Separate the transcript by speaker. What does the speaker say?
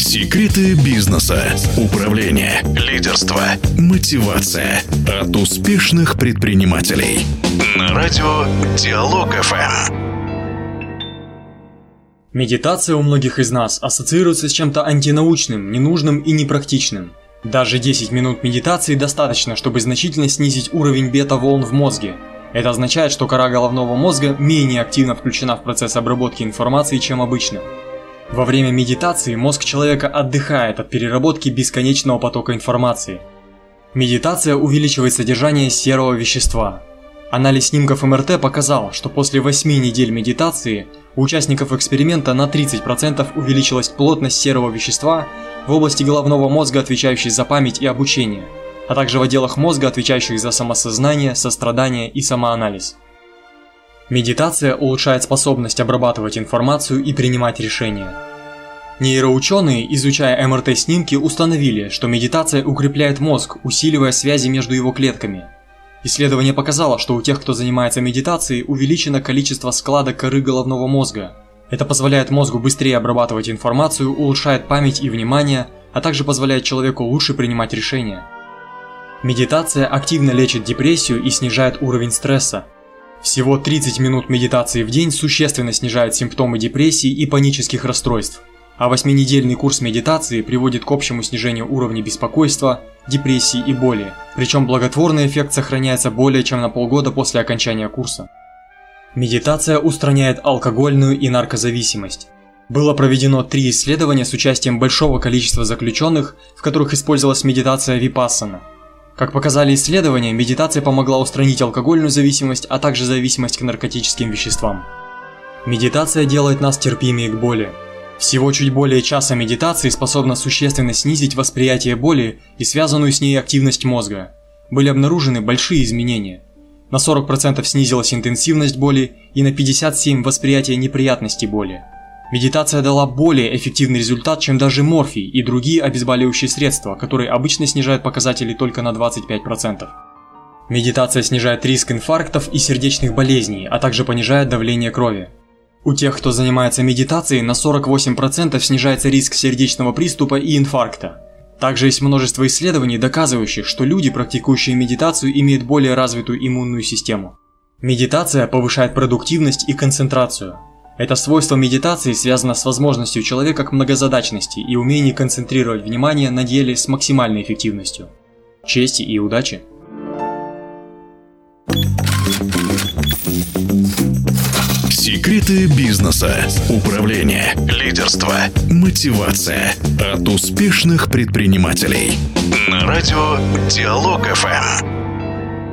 Speaker 1: Секреты бизнеса, управления, лидерства, мотивация от успешных предпринимателей. На радио Диалог ФМ.
Speaker 2: Медитация у многих из нас ассоциируется с чем-то антинаучным, ненужным и непрактичным. Даже 10 минут медитации достаточно, чтобы значительно снизить уровень бета-волн в мозге. Это означает, что кора головного мозга менее активно включена в процесс обработки информации, чем обычно. Во время медитации мозг человека отдыхает от переработки бесконечного потока информации. Медитация увеличивает содержание серого вещества. Анализ снимков МРТ показал, что после 8 недель медитации у участников эксперимента на 30% увеличилась плотность серого вещества в области головного мозга, отвечающей за память и обучение, а также в отделах мозга, отвечающих за самосознание, сострадание и самоанализ. Медитация улучшает способность обрабатывать информацию и принимать решения. Нейроученые, изучая МРТ-снимки, установили, что медитация укрепляет мозг, усиливая связи между его клетками. Исследование показало, что у тех, кто занимается медитацией, увеличено количество складок коры головного мозга. Это позволяет мозгу быстрее обрабатывать информацию, улучшает память и внимание, а также позволяет человеку лучше принимать решения. Медитация активно лечит депрессию и снижает уровень стресса. Всего 30 минут медитации в день существенно снижает симптомы депрессии и панических расстройств, а 8-недельный курс медитации приводит к общему снижению уровня беспокойства, депрессии и боли, причем благотворный эффект сохраняется более чем на полгода после окончания курса. Медитация устраняет алкогольную и наркозависимость. Было проведено 3 исследования с участием большого количества заключенных, в которых использовалась медитация випассана. Как показали исследования, медитация помогла устранить алкогольную зависимость, а также зависимость к наркотическим веществам. Медитация делает нас терпимее к боли. Всего чуть более часа медитации способна существенно снизить восприятие боли и связанную с ней активность мозга. Были обнаружены большие изменения. На 40% снизилась интенсивность боли и на 57% восприятие неприятности боли. Медитация дала более эффективный результат, чем даже морфий и другие обезболивающие средства, которые обычно снижают показатели только на 25%. Медитация снижает риск инфарктов и сердечных болезней, а также понижает давление крови. У тех, кто занимается медитацией, на 48% снижается риск сердечного приступа и инфаркта. Также есть множество исследований, доказывающих, что люди, практикующие медитацию, имеют более развитую иммунную систему. Медитация повышает продуктивность и концентрацию. Это свойство медитации связано с возможностью человека к многозадачности и умением концентрировать внимание на деле с максимальной эффективностью. Чести и удачи!
Speaker 1: Секреты бизнеса, управления, лидерства, мотивация от успешных предпринимателей. На радио Диалог ФМ.